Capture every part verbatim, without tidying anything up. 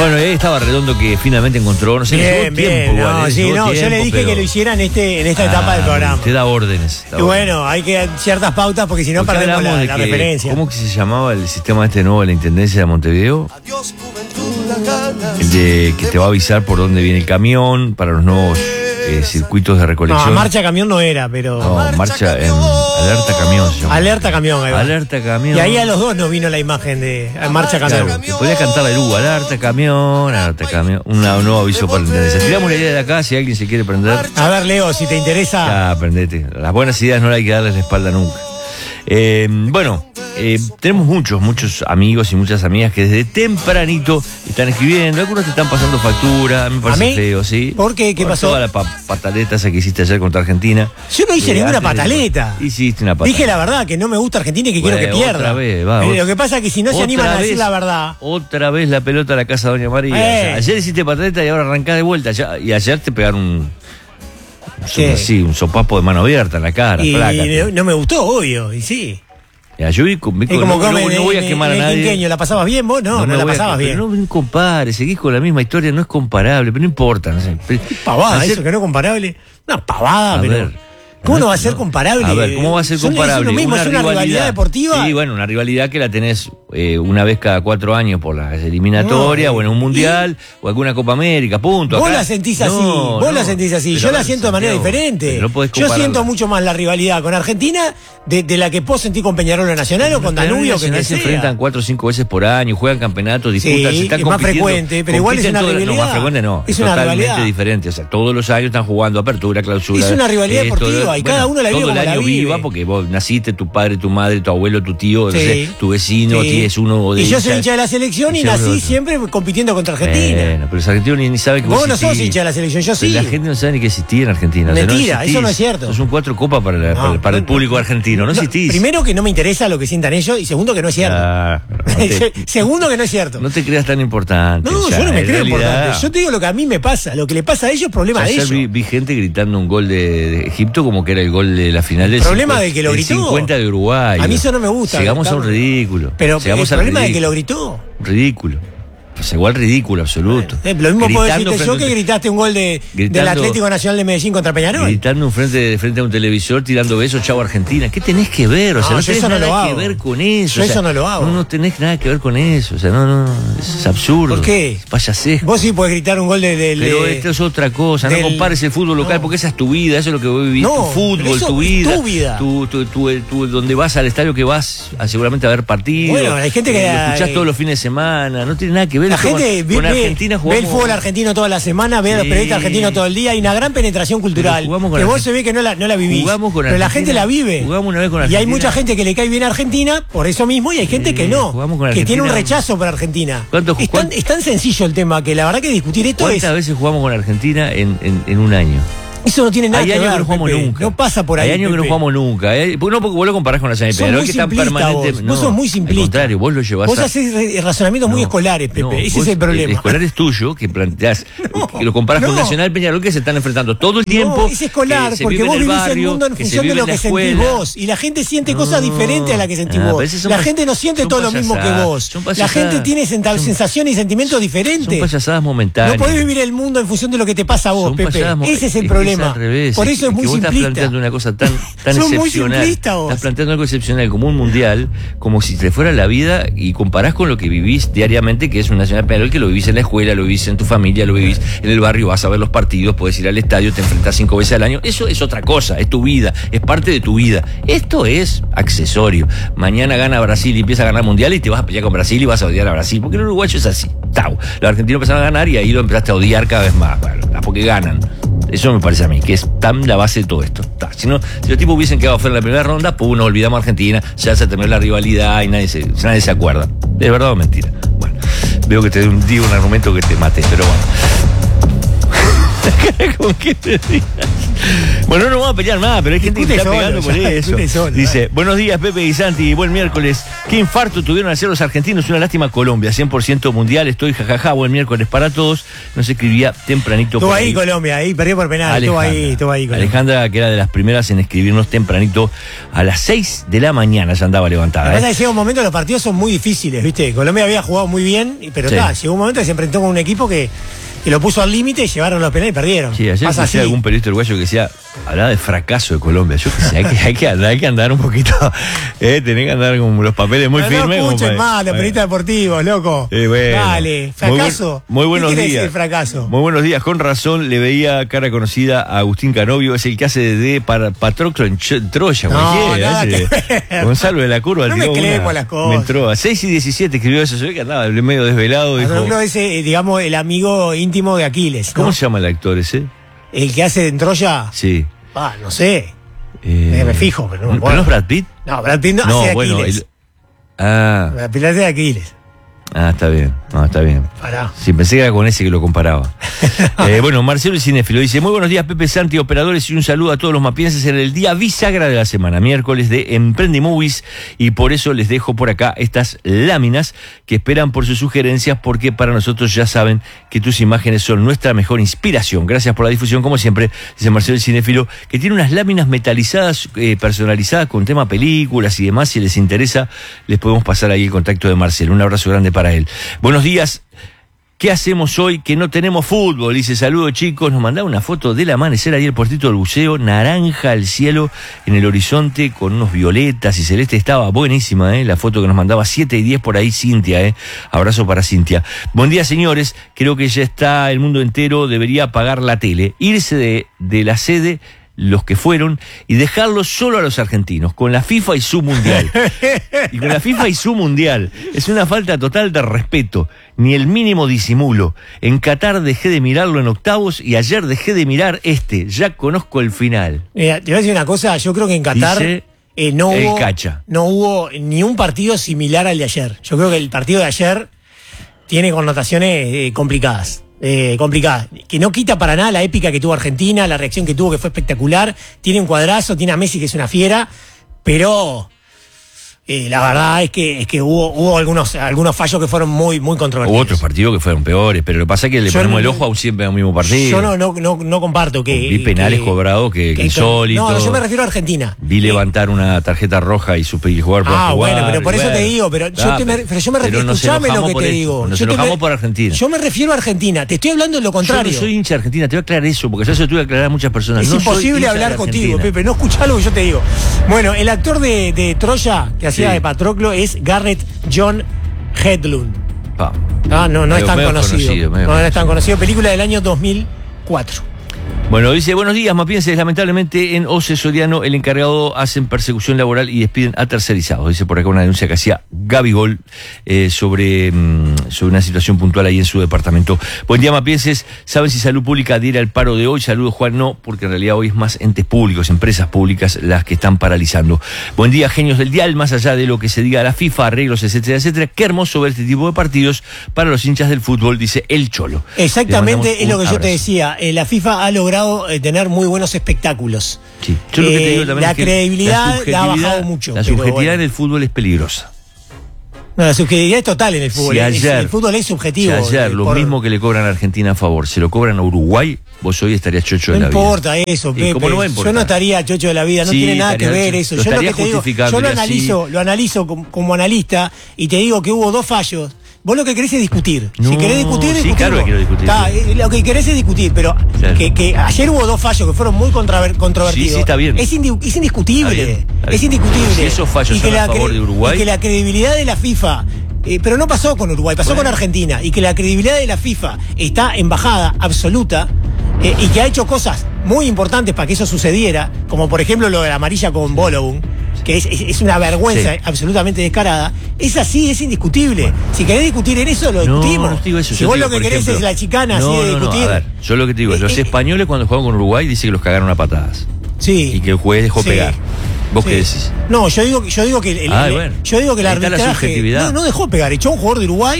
Bueno, ahí estaba Redondo que finalmente encontró, no sé, bien, bien, tiempo, no, igual, ¿eh? sí, Llevó no, yo tiempo, le dije pero... que lo hiciera en, este, en esta Ah, etapa del programa. Te da órdenes. Da Y bueno, hay que ciertas pautas porque si no porque perdemos la, de la que, referencia. ¿Cómo que se llamaba el sistema este nuevo de la Intendencia de Montevideo? El de que te va a avisar por dónde viene el camión para los nuevos eh, circuitos de recolección. No, marcha camión no era, pero... No, marcha en alerta camión se llama. Alerta camión, ahí va. Alerta camión. Y ahí a los dos nos vino la imagen de marcha camión. Claro, que podía cantar la luz, alerta camión, alerta camión. Una, un nuevo aviso para la Intendencia. Tiramos la idea de acá, si alguien se quiere prender. A ver, Leo, si te interesa... Ya, prendete. Las buenas ideas no hay que darles la espalda nunca. Eh, bueno, eh, tenemos muchos, muchos amigos y muchas amigas que desde tempranito están escribiendo. Algunos te están pasando factura, a mí me parece ¿A mí? feo, ¿sí? ¿Por qué? ¿Qué Por pasó? Toda la pa pataleta esa que hiciste ayer contra Argentina. Yo no hice Eh, ninguna antes de- pataleta. Hiciste una pataleta. Dije la verdad, que no me gusta Argentina y que Bueno, quiero que pierda. otra vez, va, Eh, otra- Lo que pasa es que si no se Otra animan a decir vez- la verdad... Otra vez la pelota a la casa de Doña María. Eh. O sea, ayer hiciste pataleta y ahora arrancás de vuelta. Ya- y ayer te pegaron un, ¿Qué? sí, un sopapo de mano abierta en la cara. Y plácate. no, no me gustó, obvio, y sí. Ya, yo vi con, vi Es con- como no, come no, no voy a en- quemar en a el nadie. quinqueño. ¿La pasabas bien vos? No, no, me la voy a- pasabas bien. Pero no compares, seguís con la misma historia, no es comparable, pero no importa. No sé. Pero- Pavada, ayer- eso que no es comparable. Una pavada, A pero... ver, ¿Cómo no no, va a ser no. comparable? A ver, ¿cómo va a ser Son- comparable? Es lo mismo, es una rivalidad deportiva. Sí, bueno, una rivalidad que la tenés eh, una vez cada cuatro años por las eliminatorias, No, o en un mundial, o alguna Copa América, punto. Vos Acá- la sentís así, No, vos no. la sentís así, Pero yo a la ver, siento de manera Santiago, diferente. pero no podés Yo siento compararla. mucho más la rivalidad con Argentina de, de la que vos sentís con Peñarol Nacional o con Danubio, que Nacional te se sea. enfrentan cuatro o cinco veces por año, juegan campeonatos, disputan, Sí, se están es más compitiendo, frecuente, pero igual es compiten una todo- No, rivalidad. más frecuente no, Es es una totalmente rivalidad. diferente. O sea, todos los años están jugando apertura, clausura. Es una rivalidad eh, deportiva, y cada uno la vive todo como el la año vive. viva, porque vos naciste, tu padre, tu madre, tu abuelo, tu tío, no Sí. sé, tu vecino, Sí. tienes uno de Y yo soy hincha- hincha de la selección y hincha de nací otro. siempre compitiendo contra Argentina. Bueno, pero los argentinos ni, ni saben que Vos no sos existís. hincha de la selección, yo Pero sí. la gente no sabe ni que existía en Argentina. o sea, Mentira, existís. eso no es cierto. Sos un cuatro copas para, la- No, para, para el no, público no. argentino, no No, existís. primero que no me interesa lo que sientan ellos y segundo que no es cierto. Ah, no te- Segundo que no es cierto. No te creas tan importante. No, o sea, yo no me en creo realidad, importante. Yo te digo lo que a mí me pasa. Lo que le pasa a ellos es problema de ayer ellos. vi, vi gente gritando un gol de, de Egipto como que era el gol de la final del Problema cincuenta de que lo del gritó. cincuenta de Uruguay. A mí eso no me gusta. Llegamos a un Carlos. ridículo. Pero Llegamos el al problema de que ridículo. lo gritó. Ridículo. Pues igual ridículo, absoluto. Eh, lo mismo puedo Gritando decirte yo frente- que gritaste un gol de, del Gritando- Atlético Nacional de Medellín contra Peñarol. Gritando frente, frente a un televisor, tirando besos, chau Argentina. ¿Qué tenés que ver? O sea, No, no, yo tenés eso no nada lo que hago. ver con eso. Yo o sea, eso no lo hago. No, no tenés nada que ver con eso. O sea, no, no, es absurdo. ¿Por qué? Es payasesco. Vos sí podés gritar un gol de, del- Pero de- esto es otra cosa, no del- compares el fútbol local no. porque esa es tu vida, eso es lo que vos vivís, No, tu pero fútbol, eso tu es vida, tu vida. Tu, tu, tu- tu- donde vas al estadio que vas a seguramente a ver partidos. Bueno, hay gente que- eh, lo escuchás eh, todos los fines de semana, no tiene nada que ver La con, gente ve, con ve- Argentina ve jugamos. el fútbol argentino toda la semana, ve a los Sí. periodistas argentinos todo el día. Hay una gran penetración cultural. Pero jugamos con Que vos Argentina. se ve que no la, no la vivís. Jugamos con pero la Argentina. gente la vive. Jugamos una vez con Y hay Argentina. mucha gente que le cae bien a Argentina por eso mismo y hay gente Sí, que no. jugamos con Que tiene un Argentina. rechazo por Argentina. ¿Cuántos- es, tan, cuántos- es tan sencillo el tema que la verdad que discutir esto es. ¿Cuántas veces jugamos con Argentina en, en, en un año? Eso no tiene nada Hay que años ver. que no jugamos Pepe. nunca. No pasa por ahí. Hay años que no Pepe. jugamos nunca. ¿eh? No porque vos lo comparás con la Nacional de Sos Peñarol, muy que están simplista permanentes. vos. Vos sos muy simplista. Al contrario, vos lo llevás Vos a. haces re- razonamientos muy No, escolares, Pepe. no, Ese vos, es el problema. El escolar es tuyo, que planteás, No, que lo comparás con no. Nacional Peñarol, que se están enfrentando todo el tiempo. No, es escolar, que se porque vive vos en el vivís el barrio, mundo en que se función de vive lo en la que sentís escuela. vos. Y la gente siente No. cosas diferentes a las que sentís Ah, vos. pero esas son La pas- gente no siente son todo lo mismo que payasadas, vos. son La payasadas. gente tiene senta- Son- sensaciones y sentimientos Son diferentes. payasadas momentáneas. No podés vivir el mundo en función de lo que te pasa a vos, Son Pepe. payasadas mo- Ese es el que problema. al revés, Por eso es que muy vos estás simplista. planteando una cosa tan, tan Sos muy excepcional. simplista vos. Estás planteando algo excepcional como un mundial, como si te fuera la vida y comparás con lo que vivís diariamente, que es un Nacional Peñarol, que lo vivís en la escuela, lo vivís en tu familia, lo vivís en el barrio, vas a ver los partidos, puedes ir al estadio, te enfrentás cinco veces al año. Eso es otra cosa, es tu vida, es parte de tu vida. Esto es accesorio. Mañana gana Brasil y empieza a ganar mundial y te vas a pelear con Brasil y vas a odiar a Brasil, porque el uruguayo es así. Tau. Los argentinos empezaron a ganar y ahí lo empezaste a odiar cada vez más, bueno, porque ganan. Eso me parece a mí, que es tan la base de todo esto. Ta, Si, no, si los tipos hubiesen quedado fuera en la primera ronda, pues nos olvidamos a Argentina, ya se terminó la rivalidad y nadie se, nadie se acuerda. ¿Es verdad o mentira? Bueno, veo que te digo un argumento que te mate, pero bueno. ¿Cómo que te digas? Bueno, no vamos a pelear más, pero hay gente que está solo, pegando por ya, eso. solo, Dice, eh. buenos días, Pepe y Santi, buen miércoles. Qué infarto tuvieron ayer los argentinos, una lástima Colombia, cien por ciento mundial, estoy jajaja, buen miércoles para todos. Nos escribía tempranito. Estuvo por ahí ahí Colombia, ahí perdió por penal, estuvo ahí, estuvo ahí Colombia. Alejandra, que era de las primeras en escribirnos tempranito, a las seis de la mañana ya andaba levantada. La ¿eh? verdad es que llega un momento, los partidos son muy difíciles, ¿viste? Colombia había jugado muy bien, pero Sí. está, llegó un momento que se enfrentó con un equipo que, que lo puso al límite, llevaron los penales y perdieron. Sí, ayer Pasa escuché así. algún periodista uruguayo que decía, hablaba de fracaso de Colombia. Yo qué sé, hay que, hay que, andar, hay que andar un poquito, eh, tenés que andar con los papeles muy no, firmes. No escuchen como para- más, los periodistas deportivos, loco. Eh, bueno. Dale, Muy buen- fracaso. Muy, buenos ¿Qué quiere días. decir fracaso? Muy buenos días. Con razón le veía cara conocida a Agustín Canovio, es el que hace de, de para, Patroclo en Ch- Troya. No, cualquiera, nada ese. que ver. Gonzalo de la Curva. No tiró mezclemos una, las cosas. Me entró a seis y diecisiete escribió eso. Se ve que andaba medio desvelado. Dijo, Patroclo es, eh, digamos, el amigo íntimo de Aquiles, ¿no? ¿cómo se llama el actor ese? El que hace en Troya, Sí. ah, no sé, Eh, Eh, me fijo, pero no me ¿pero acuerdo. no es Brad Pitt? No, Brad Pitt no, No, hace de bueno. Aquiles. el- Ah, Brad Pitt hace de Aquiles. ah, está bien. No, está bien. Pará. Sí, pensé que era con ese que lo comparaba. eh, bueno, Marcelo el cinéfilo dice, muy buenos días Pepe, Santi, operadores, y un saludo a todos los mapienses en el día bisagra de la semana, miércoles de Emprendi Movies, y por eso les dejo por acá estas láminas que esperan por sus sugerencias, porque para nosotros ya saben que tus imágenes son nuestra mejor inspiración. Gracias por la difusión, como siempre, dice Marcelo el cinéfilo, que tiene unas láminas metalizadas, eh, personalizadas con tema películas y demás. Si les interesa, les podemos pasar ahí el contacto de Marcelo. Un abrazo grande para él. Buenos días. ¿Qué hacemos hoy que no tenemos fútbol? Dice, saludos chicos, nos mandaba una foto del amanecer ahí el puertito del buceo, naranja al cielo en el horizonte con unos violetas y celeste, estaba buenísima, ¿eh? La foto que nos mandaba siete y diez por ahí Cintia, ¿eh? Abrazo para Cintia. Buen día señores, creo que ya está el mundo entero, debería apagar la tele, irse de, de la sede los que fueron y dejarlos solo a los argentinos, con la FIFA y su mundial. Y con la FIFA y su mundial. Es una falta total de respeto, ni el mínimo disimulo. En Qatar dejé de mirarlo en octavos y ayer dejé de mirar este, ya conozco el final. Mira, te voy a decir una cosa, yo creo que en Qatar Dice eh, no, el hubo, Cacha. no hubo ni un partido similar al de ayer. Yo creo que el partido de ayer tiene connotaciones eh, complicadas. Eh, complicadas, que no quita para nada la épica que tuvo Argentina, la reacción que tuvo que fue espectacular, tiene un cuadrazo, tiene a Messi que es una fiera, pero eh, la verdad es que es que hubo, hubo algunos, algunos fallos que fueron muy, muy controvertidos. Hubo otros partidos que fueron peores, pero lo que pasa es que le Yo ponemos no- el ojo a un siempre al mismo partido. Yo no, no, no, no comparto que. Vi penales que- cobrados que, que que- insólitos. No, yo me refiero a Argentina. Vi Eh, levantar una tarjeta roja y supe y jugar por Ah, jugar. bueno, pero por eso bueno. te digo, pero yo, Ah, te me, pero yo me refiero, pero nos escuchame lo enojamos que por te esto, digo. Nos Yo te enojamos me- por Argentina. Yo me refiero a Argentina, te estoy hablando de lo Yo contrario. no soy hincha de Argentina, te voy a aclarar eso, porque yo se lo tuve que aclarar a muchas personas. Es No soy imposible hincha hablar de contigo, Argentina. Pepe, no escuchá lo que yo te digo. Bueno, el actor de, de Troya, que hacía Sí. de Patroclo, es Garrett John Hedlund. Pa. Ah, no, no es Medio- tan medio conocido. conocido, medio no, no es tan conocido. conocido. Película del año dos mil cuatro. Bueno, dice, buenos días, mapienses. Lamentablemente en Ose Soriano el encargado hacen persecución laboral y despiden a tercerizados. Dice por acá una denuncia que hacía Gabigol eh, sobre, mm, sobre una situación puntual ahí en su departamento. Buen día, mapienses. ¿Saben si Salud Pública adhiere al paro de hoy? Saludos, Juan. No, porque en realidad hoy es más entes públicos, empresas públicas las que están paralizando. Buen día, genios del dial. Más allá de lo que se diga a la FIFA, arreglos, etcétera, etcétera. Qué hermoso ver este tipo de partidos para los hinchas del fútbol, dice El Cholo. Le Exactamente, mandamos es lo un que yo te abrazo. decía. Eh, la FIFA ha logrado eh, tener muy buenos espectáculos. Sí. Yo lo que te Eh, digo también la es que credibilidad la ha subjetividad- bajado mucho. La pero subjetividad bueno. en el fútbol es peligrosa. No, la subjetividad es total en el fútbol. Si Es- ayer- el fútbol es subjetivo. Si ayer eh, lo por- mismo que le cobran a Argentina a favor, se lo cobran a Uruguay, vos hoy estarías chocho No de la vida. importa eso, ¿Y Pepe. cómo no va a importar? Yo no estaría chocho de la vida, no Sí, tiene nada que estaría- ver eso. lo Yo lo estaría que te digo, justificando, yo lo diría, analizo, sí. lo analizo como, como analista y te digo que hubo dos fallos. Vos lo que querés es discutir. si No, querés discutir, sí, discutimos. claro que quiero discutir. Está, eh, lo que querés es discutir, pero Claro. que, que ayer hubo dos fallos que fueron muy controver- controvertidos. Sí, sí, está bien. Es, indi- es indiscutible. Está bien, está Es bien. indiscutible. Si esos fallos Y que son a la favor cre- de Uruguay- y que la credibilidad de la FIFA. eh, pero no pasó con Uruguay, pasó Bueno. con Argentina. Y que la credibilidad de la FIFA está en bajada absoluta. Eh, y que ha hecho cosas muy importantes para que eso sucediera, como por ejemplo lo de la amarilla con Bologun, que es, es- es una vergüenza Sí. absolutamente descarada. Es así, es indiscutible. Si querés discutir en eso, lo No, discutimos. no te digo eso. Si yo vos te lo digo, que por querés ejemplo, es la chicana no, así de no, no, discutir. a ver, yo lo que te digo es, los Eh, eh, españoles cuando jugaron con Uruguay dicen que los cagaron a patadas. Sí. Y que el juez dejó Sí. pegar. ¿Vos Sí. qué decís? No, yo digo, yo digo que el, el- Ah, el- bueno. yo digo que el Ahí está la arbitraje subjetividad. no, no dejó pegar, echó a un jugador de Uruguay,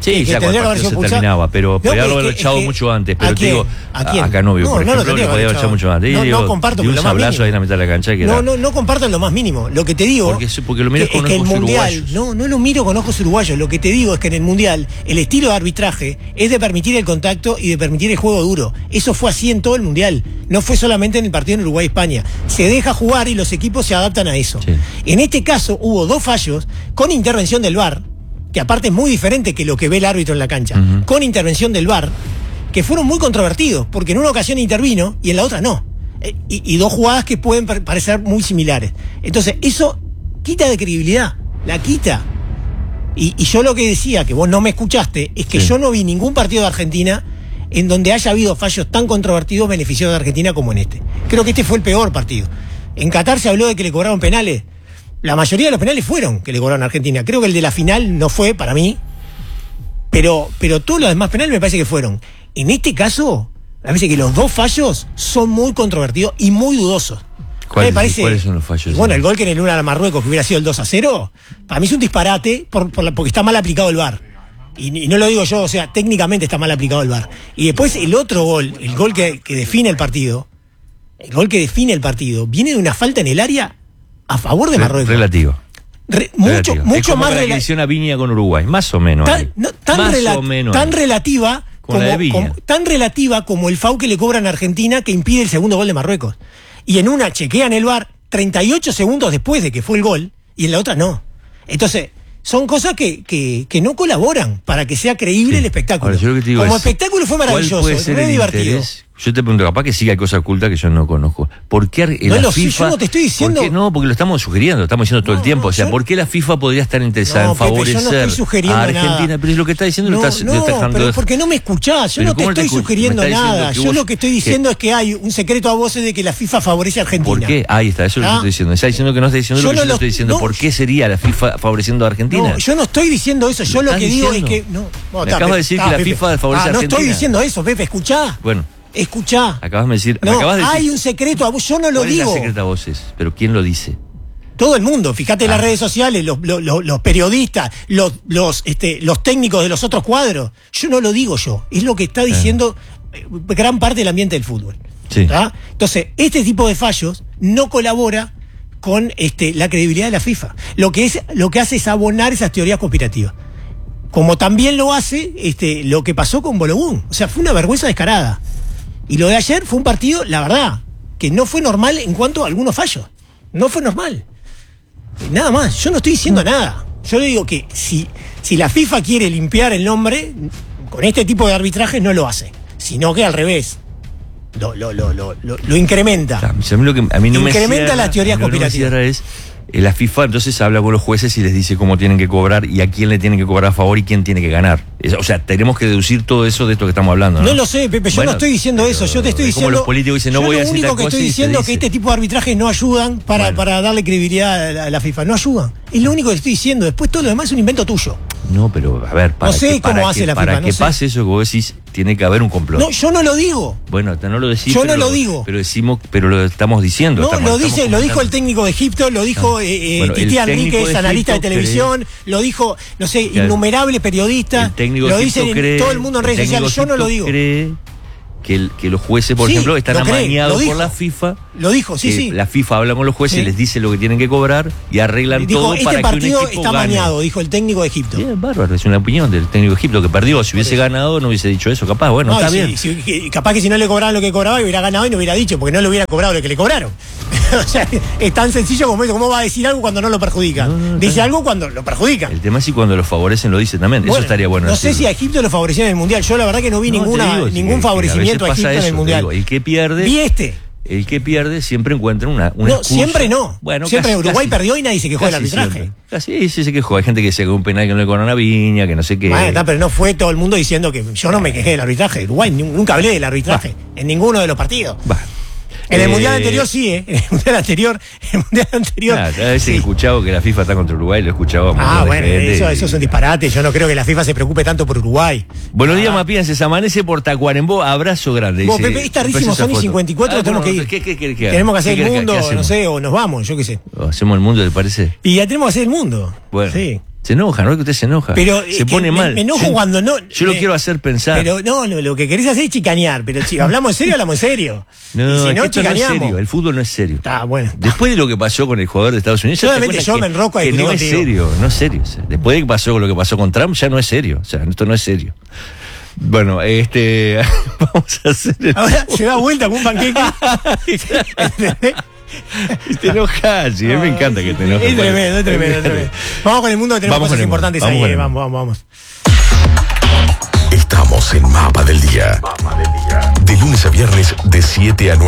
Sí, que ya cuando el partido se terminaba, pero podía haberlo echado mucho antes. Pero te digo, a Canovio, por ejemplo, lo podía haber echado mucho antes. No, no comparto un sablazo ahí en la mitad de la cancha. No, no, no comparto en lo más mínimo. Lo que te digo porque, porque lo miras que, con es que ojos el mundial, uruguayos. no, no lo miro con ojos uruguayos. Lo que te digo es que en el mundial el estilo de arbitraje es de permitir el contacto y de permitir el juego duro. Eso fue así en todo el mundial. No fue solamente en el partido en Uruguay-España. Se deja jugar y los equipos se adaptan a eso. Sí. En este caso hubo dos fallos con intervención del V A R, que aparte es muy diferente que lo que ve el árbitro en la cancha, uh-huh. con intervención del V A R, que fueron muy controvertidos, porque en una ocasión intervino y en la otra no. Eh, y, y dos jugadas que pueden parecer muy similares. Entonces, eso quita de credibilidad, la quita. Y, y yo lo que decía, que vos no me escuchaste, es que sí. yo no vi ningún partido de Argentina en donde haya habido fallos tan controvertidos beneficiosos de Argentina como en este. Creo que este fue el peor partido. En Qatar se habló de que le cobraron penales. La mayoría de los penales fueron que le cobraron a Argentina. Creo que el de la final no fue para mí. Pero, pero todos los demás penales me parece que fueron. En este caso, me parece que los dos fallos son muy controvertidos y muy dudosos. ¿Cuál, me parece, ¿Cuáles son los fallos? Bueno, el gol que en el uno a Marruecos, que hubiera sido el dos a cero, para mí es un disparate por, por la, porque está mal aplicado el V A R. Y, y no lo digo yo, o sea, técnicamente está mal aplicado el V A R. Y después el otro gol, el gol que, que define el partido, el gol que define el partido, viene de una falta en el área a favor de Marruecos. Relativo. Re, mucho relativo. mucho es como más la rela- que a Viña con Uruguay, más o menos. Tan, no, tan, más rela- o menos tan relativa con como, la de Viña. como, tan relativa como el foul que le cobran a Argentina que impide el segundo gol de Marruecos. Y en una chequean el V A R treinta y ocho segundos después de que fue el gol y en la otra no. Entonces, son cosas que, que, que no colaboran para que sea creíble sí. el espectáculo. Ahora, yo lo que te digo como es, espectáculo fue maravilloso, puede ser fue divertido. Interés? Yo te pregunto, capaz que sí hay cosas ocultas que yo no conozco. ¿Por qué en no la lo FIFA? Sé, yo no te estoy diciendo. ¿Por qué no? Porque lo estamos sugiriendo, lo estamos diciendo todo no, el tiempo. No, o sea, yo... ¿por qué la FIFA podría estar interesada no, en favorecer Pepe, yo no estoy sugiriendo a Argentina? Nada. Pero es lo que está diciendo, no, lo estás, no, lo estás dejando. Pero porque no me escuchás, yo no te estoy te sugiriendo nada. Yo vos, lo que estoy diciendo que... es que hay un secreto a voces de que la FIFA favorece a Argentina. ¿Por qué? Ahí está, eso es lo que estoy diciendo. Está diciendo que no está diciendo yo lo que no yo lo estoy diciendo. No, ¿por qué sería la FIFA favoreciendo a Argentina? No, yo no estoy diciendo eso. Yo lo que digo es que. No, me acabas de decir que la FIFA favorece a Argentina. No estoy diciendo eso, Pepe, escuchá. Bueno. Escuchá. Acabas de decir. No, me acabas de decir, hay un secreto a voces, yo no lo ¿cuál digo. Es la secreta a voces? ¿Pero quién lo dice? Todo el mundo, fíjate en ah. las redes sociales, los, los, los periodistas, los, los, este, los técnicos de los otros cuadros. Yo no lo digo yo, es lo que está diciendo eh. gran parte del ambiente del fútbol. Sí. Entonces, este tipo de fallos no colabora con este, la credibilidad de la FIFA. Lo que, es, lo que hace es abonar esas teorías conspirativas. Como también lo hace este, lo que pasó con Bologun. O sea, fue una vergüenza descarada. Y lo de ayer fue un partido, la verdad, que no fue normal en cuanto a algunos fallos. No fue normal. Nada más, yo no estoy diciendo nada. Yo le digo que si, si la FIFA quiere limpiar el nombre, con este tipo de arbitrajes no lo hace. Sino que al revés. Lo, lo, lo, lo, lo, lo incrementa. O sea, a mí, lo que, a mí no incrementa me cierra, las teorías conspirativas. No es, eh, la FIFA entonces habla con los jueces y les dice cómo tienen que cobrar y a quién le tienen que cobrar a favor y quién tiene que ganar. Es, o sea, tenemos que deducir todo eso de esto que estamos hablando. No, no lo sé, Pepe, yo bueno, no estoy diciendo eso. Yo te estoy diciendo. Como los políticos dicen, no voy a decir Lo único que estoy diciendo es que este tipo de arbitrajes no ayudan para, bueno. para darle credibilidad a la, a la FIFA. No ayudan. Es lo único que estoy diciendo. Después todo lo demás es un invento tuyo. No, pero a ver, para no sé que, cómo para hace que, la para FIFA. que no sé. pase eso que vos decís, tiene que haber un complot. No, yo no lo digo. Bueno, no lo decís. Yo pero no lo digo. Pero decimos, pero lo estamos diciendo. No, estamos, lo dice, estamos lo dijo el técnico de Egipto, lo dijo eh, bueno, Titi Enríquez, de analista de televisión, cree, lo dijo, no sé, claro, innumerables periodistas, lo dicen cree, todo el mundo en redes sociales. Yo no lo digo. Cree que, el, que los jueces, por sí, ejemplo, están amañados por la FIFA. Lo dijo, sí, sí. La FIFA habla con los jueces, sí, les dice lo que tienen que cobrar y arreglan dijo, todo este para que un equipo partido está amañado, dijo el técnico de Egipto. Bien, bárbaro, es una opinión del técnico de Egipto que perdió. Si hubiese ganado, no hubiese dicho eso, capaz. Bueno, no, está si, bien. Si, capaz que si no le cobraban lo que cobraba, hubiera ganado y no hubiera dicho, porque no le hubiera cobrado lo que le cobraron. O sea, es tan sencillo como eso. ¿Cómo va a decir algo cuando no lo perjudica? No, no, Dice algo cuando lo perjudica. El tema es si cuando lo favorecen lo dicen también. Bueno, eso estaría bueno. No decirlo. sé si a Egipto lo favorecieron en el Mundial. Yo la verdad que no vi no, ninguna, digo, ningún que, favorecimiento que a, a Egipto eso, en el Mundial. Digo, el que pierde. Vi este. El que pierde siempre encuentra una, una No, excusa. siempre no. Bueno, siempre casi, Uruguay casi, perdió y nadie se quejó del arbitraje. Siempre. Casi sí se quejó. Hay gente que se quejó un penal que no le cobraron a Viña, que no sé qué. Bueno, está, pero no fue todo el mundo diciendo que yo no me quejé del arbitraje. Uruguay nunca hablé del arbitraje. Va. En ninguno de los partidos. Va. En el eh, mundial anterior sí, ¿eh? En el mundial anterior, en el mundial anterior. Nah, a veces sí. he escuchado que la FIFA está contra Uruguay, lo he escuchado. Ah, bueno, eso, eso es un disparate. Yo no creo que la FIFA se preocupe tanto por Uruguay. Buenos ah. días, Mapías, se amanece por Tacuarembó, abrazo grande. Vos, Pepe, es tardísimo, son y cincuenta y cuatro, ah, tenemos bueno, que ir. ¿Qué, qué, qué, tenemos que hacer ¿qué, el mundo, qué, qué no sé, o nos vamos, yo qué sé. ¿Hacemos el mundo, te parece? Y ya tenemos que hacer el mundo. Bueno. Sí. Se enoja, ¿no es que usted se enoja? Pero se eh, pone me, mal. Me enojo yo, cuando no. Yo me, lo quiero hacer pensar. Pero no, no, lo que querés hacer es chicanear. Pero si hablamos en serio, hablamos en serio. No, y si es no, que esto no es chicaneamos. serio. El fútbol no es serio. Está bueno. Después de lo que pasó con el jugador de Estados Unidos, Solamente yo que, me enroco a que discutir no es contigo. serio, no es serio. O sea, después de que pasó con lo que pasó con Trump, ya no es serio. O sea, esto no es serio. Bueno, este. Vamos a hacer. El... Ahora se da vuelta con un panqueque. Te enojas, sí, a mí me encanta que te enojes. Es tremendo, es tremendo, es tremendo. Vamos con el mundo, que tenemos Vamos cosas con el importantes mundo, ahí. vamos eh, con el Vamos, vamos, vamos. Estamos en Mapa del Día. De lunes a viernes, de siete a nueve.